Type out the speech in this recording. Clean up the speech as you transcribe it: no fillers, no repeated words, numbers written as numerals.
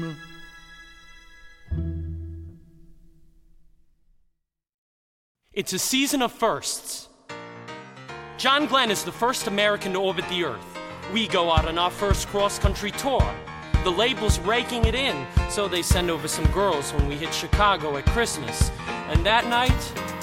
It's a season of firsts. John Glenn is the first American to orbit the Earth. We go out on our first cross-country tour. The label's raking it in, so they send over some girls when we hit Chicago at Christmas. And that night,